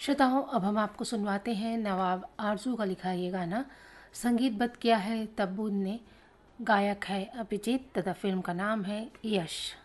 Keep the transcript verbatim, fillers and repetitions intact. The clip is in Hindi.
श्रोताओं, अब हम आपको सुनवाते हैं नवाब आरजू का लिखा ये गाना। संगीतबद्ध किया है तब्बून ने, गायक है अभिजीत तथा फिल्म का नाम है यश।